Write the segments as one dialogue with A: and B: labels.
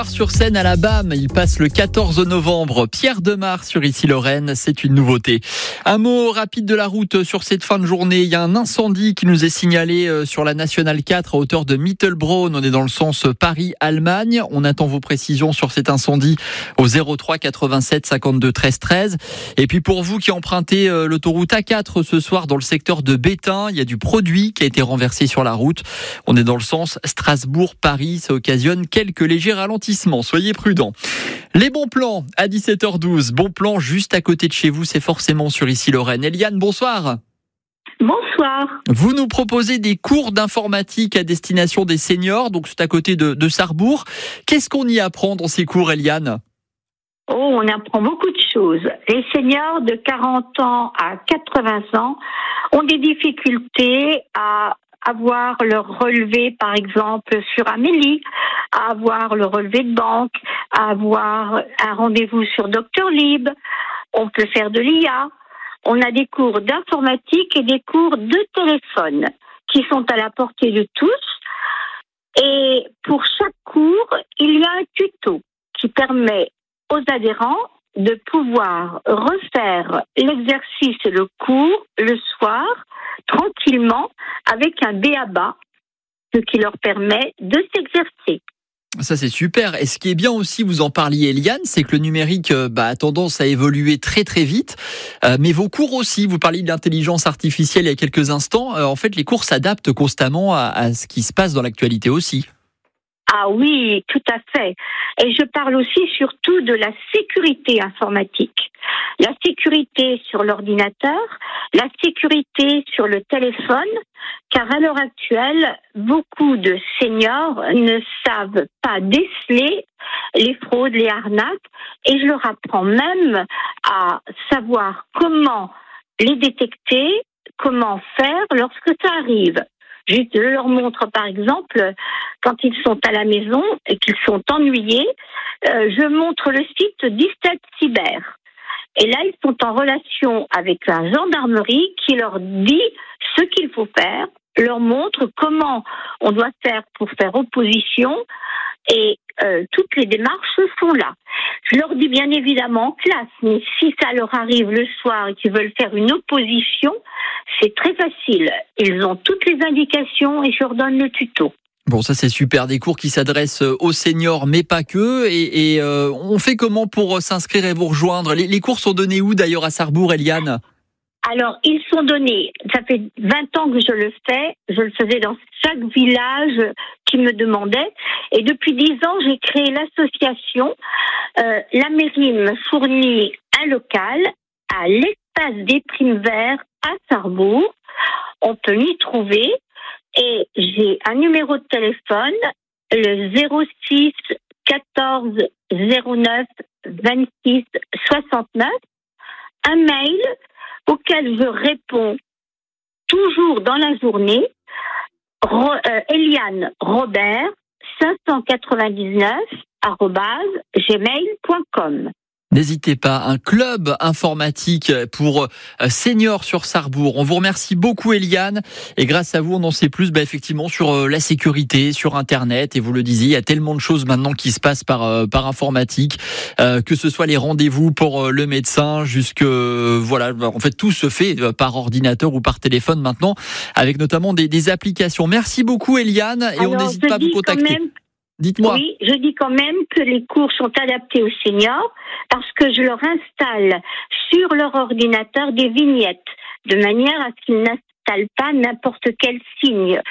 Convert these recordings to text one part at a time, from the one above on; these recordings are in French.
A: Sur scène à la BAM, il passe le 14 novembre. Pierre Demar sur Issy-Lorraine, c'est une nouveauté. Un mot rapide de la route sur cette fin de journée. Il y a un incendie qui nous est signalé sur la Nationale 4 à hauteur de Mittelbraun. On est dans le sens Paris-Allemagne. On attend vos précisions sur cet incendie au 03 87 52 13 13. Et puis pour vous qui empruntez l'autoroute A4 ce soir dans le secteur de Bétain, il y a du produit qui a été renversé sur la route. On est dans le sens Strasbourg-Paris. Ça occasionne quelques légers ralentissements. Soyez prudents. Les bons plans à 17h12. Bon plan juste à côté de chez vous, c'est forcément sur Issy-Lorraine. Eliane, bonsoir.
B: Bonsoir.
A: Vous nous proposez des cours d'informatique à destination des seniors, donc c'est à côté de Sarrebourg. Qu'est-ce qu'on y apprend dans ces cours, Eliane ?
B: On apprend beaucoup de choses. Les seniors de 40 ans à 80 ans ont des difficultés à avoir leur relevé, par exemple, sur Amélie, à avoir le relevé de banque, à avoir un rendez-vous sur Doctolib. On peut faire de l'IA. On a des cours d'informatique et des cours de téléphone qui sont à la portée de tous. Et pour chaque cours, il y a un tuto qui permet aux adhérents de pouvoir refaire l'exercice et le cours le soir, tranquillement, avec un b.a.-ba, ce qui leur permet de s'exercer.
A: Ça, c'est super. Et ce qui est bien aussi, vous en parliez, Eliane, c'est que le numérique a tendance à évoluer très très vite. Mais vos cours aussi, vous parliez de l'intelligence artificielle il y a quelques instants. En fait, les cours s'adaptent constamment à ce qui se passe dans l'actualité aussi.
B: Ah oui, tout à fait. Et je parle aussi surtout de la sécurité informatique. La sécurité sur l'ordinateur, la sécurité sur le téléphone, car à l'heure actuelle, beaucoup de seniors ne savent pas déceler les fraudes, les arnaques, et je leur apprends même à savoir comment les détecter, comment faire lorsque ça arrive. Je leur montre, par exemple, quand ils sont à la maison et qu'ils sont ennuyés, je montre le site d'Istat Cyber. Et là, ils sont en relation avec la gendarmerie qui leur dit ce qu'il faut faire, leur montre comment on doit faire pour faire opposition et toutes les démarches sont là. Je leur dis bien évidemment en classe, mais si ça leur arrive le soir et qu'ils veulent faire une opposition, c'est très facile. Ils ont toutes les indications et je leur donne le tuto.
A: Bon, ça c'est super, des cours qui s'adressent aux seniors, mais pas que. Et on fait comment pour s'inscrire et vous rejoindre ? Les cours sont donnés où d'ailleurs à Sarrebourg, Eliane ?
B: Alors, ils sont donnés, ça fait 20 ans que je le fais, je le faisais dans chaque village qui me demandait. Et depuis 10 ans, j'ai créé l'association. La mairie me fournit un local à l'espace des Primes Verts à Sarrebourg. On peut m'y trouver. Et j'ai un numéro de téléphone, le 06 14 09 26 69, un mail auquel je réponds toujours dans la journée, Eliane Robert 599@gmail.com.
A: N'hésitez pas, un club informatique pour seniors sur Sarrebourg. On vous remercie beaucoup, Eliane. Et grâce à vous, on en sait plus effectivement sur la sécurité, sur Internet. Et vous le disiez, il y a tellement de choses maintenant qui se passent par informatique, que ce soit les rendez-vous pour le médecin, en fait, tout se fait par ordinateur ou par téléphone maintenant, avec notamment des applications. Merci beaucoup, Eliane. Et alors, on n'hésite pas à vous contacter. Dites-moi.
B: Oui, je dis quand même que les cours sont adaptés aux seniors parce que je leur installe sur leur ordinateur des vignettes de manière à ce qu'ils n'installent pas n'importe quel site.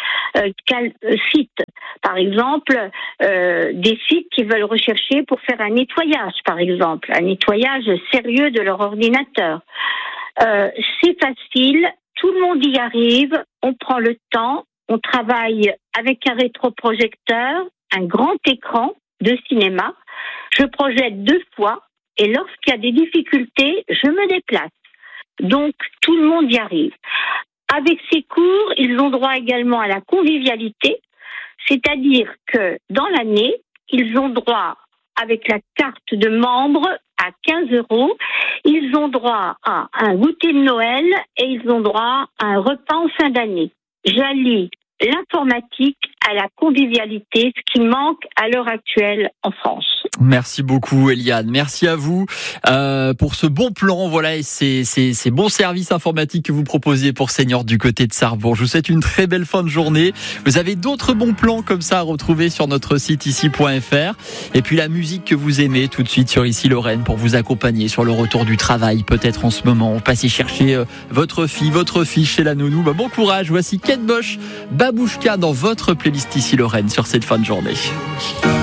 B: Par exemple, des sites qui veulent rechercher pour faire un nettoyage, par exemple, un nettoyage sérieux de leur ordinateur. C'est facile, tout le monde y arrive, on prend le temps, on travaille avec un rétroprojecteur, un grand écran de cinéma. Je projette 2 fois et lorsqu'il y a des difficultés, je me déplace. Donc, tout le monde y arrive. Avec ces cours, ils ont droit également à la convivialité, c'est-à-dire que dans l'année, ils ont droit, avec la carte de membre, à 15 €, ils ont droit à un goûter de Noël et ils ont droit à un repas en fin d'année. J'allie l'informatique à la convivialité, ce qui manque à l'heure actuelle en France.
A: Merci beaucoup Eliane, merci à vous pour ce bon plan, voilà, et ces bons services informatiques que vous proposez pour Seniors du côté de Sarrebourg. Je vous souhaite une très belle fin de journée. Vous avez d'autres bons plans comme ça à retrouver sur notre site ici.fr, et puis la musique que vous aimez tout de suite sur Ici Lorraine pour vous accompagner sur le retour du travail, peut-être en ce moment. Passez chercher votre fille, votre fille chez la nounou. Bon courage, voici Kate Bush, Babouchka dans votre playlist Ici Lorraine sur cette fin de journée.